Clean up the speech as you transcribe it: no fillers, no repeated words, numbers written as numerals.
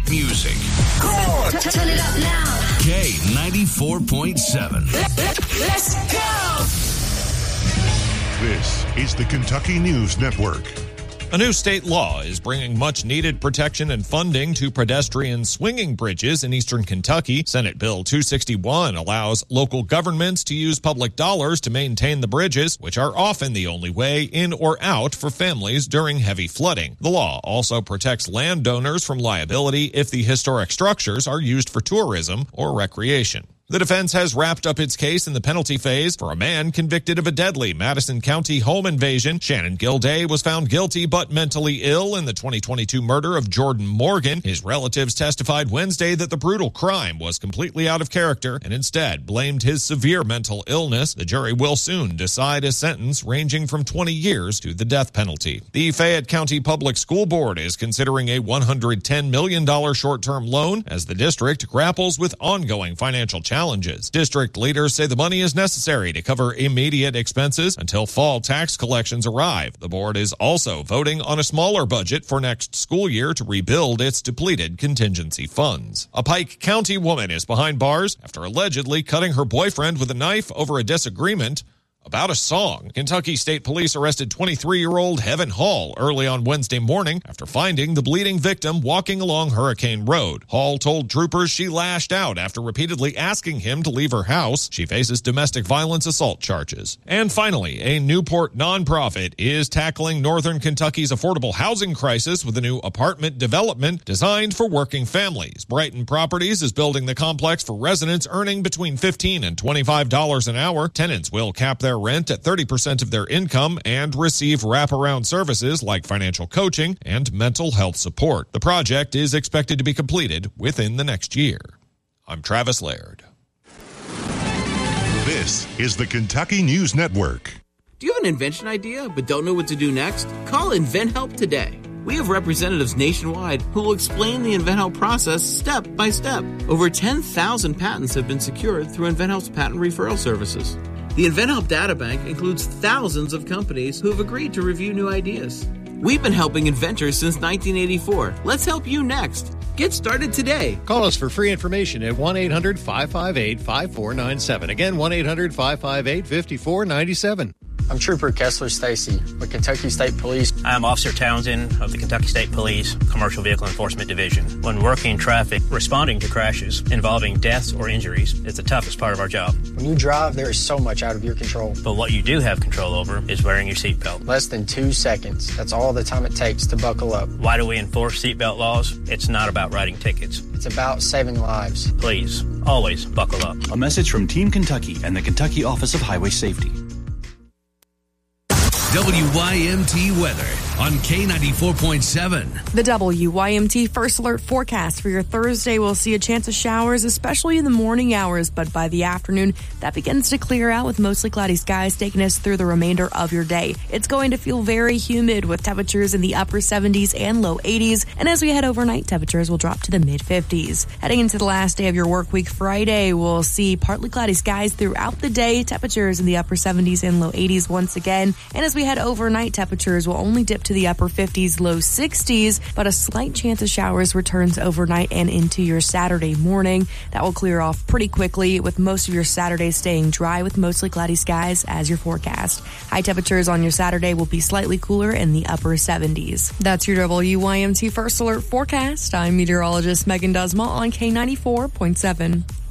Music. Come on. Turn it up now. K94.7. Let's go. This is the Kentucky News Network. A new state law is bringing much-needed protection and funding to pedestrian swinging bridges in eastern Kentucky. Senate Bill 261 allows local governments to use public dollars to maintain the bridges, which are often the only way in or out for families during heavy flooding. The law also protects landowners from liability if the historic structures are used for tourism or recreation. The defense has wrapped up its case in the penalty phase for a man convicted of a deadly Madison County home invasion. Shannon Gilday was found guilty but mentally ill in the 2022 murder of Jordan Morgan. His relatives testified Wednesday that the brutal crime was completely out of character and instead blamed his severe mental illness. The jury will soon decide a sentence ranging from 20 years to the death penalty. The Fayette County Public School Board is considering a $110 million short-term loan as the district grapples with ongoing financial challenges. District leaders say the money is necessary to cover immediate expenses until fall tax collections arrive. The board is also voting on a smaller budget for next school year to rebuild its depleted contingency funds. A Pike County woman is behind bars after allegedly cutting her boyfriend with a knife over a disagreement about a song. Kentucky State Police arrested 23-year-old Heaven Hall early on Wednesday morning after finding the bleeding victim walking along Hurricane Road. Hall told troopers she lashed out after repeatedly asking him to leave her house. She faces domestic violence assault charges. And finally, a Newport nonprofit is tackling northern Kentucky's affordable housing crisis with a new apartment development designed for working families. Brighton Properties is building the complex for residents earning between $15 and $25 an hour. Tenants will cap their rent at 30% of their income and receive wraparound services like financial coaching and mental health support. The project is expected to be completed within the next year. I'm Travis Laird. This is the Kentucky News Network. Do you have an invention idea but don't know what to do next? Call InventHelp today. We have representatives nationwide who will explain the InventHelp process step by step. Over 10,000 patents have been secured through InventHelp's patent referral services. The InventHelp Databank includes thousands of companies who have agreed to review new ideas. We've been helping inventors since 1984. Let's help you next. Get started today. Call us for free information at 1-800-558-5497. Again, 1-800-558-5497. I'm Trooper Kessler Stacy with Kentucky State Police. I'm Officer Townsend of the Kentucky State Police Commercial Vehicle Enforcement Division. When working traffic, responding to crashes involving deaths or injuries is the toughest part of our job. When you drive, there is so much out of your control. But what you do have control over is wearing your seatbelt. Less than 2 seconds. That's all the time it takes to buckle up. Why do we enforce seatbelt laws? It's not about writing tickets. It's about saving lives. Please, always buckle up. A message from Team Kentucky and the Kentucky Office of Highway Safety. WYMT weather on K94.7. The WYMT First Alert forecast for your Thursday will see a chance of showers, especially in the morning hours, but by the afternoon, that begins to clear out with mostly cloudy skies taking us through the remainder of your day. It's going to feel very humid with temperatures in the upper 70s and low 80s, and as we head overnight, temperatures will drop to the mid-50s. Heading into the last day of your work week, Friday, we'll see partly cloudy skies throughout the day, temperatures in the upper 70s and low 80s once again, and as we head overnight, temperatures will only dip to the upper 50s, low 60s, but a slight chance of showers returns overnight and into your Saturday morning. That will clear off pretty quickly, with most of your Saturday staying dry with mostly cloudy skies as your forecast. High temperatures on your Saturday will be slightly cooler in the upper 70s. That's your WYMT First Alert forecast. I'm meteorologist Megan Dusma on K94.7.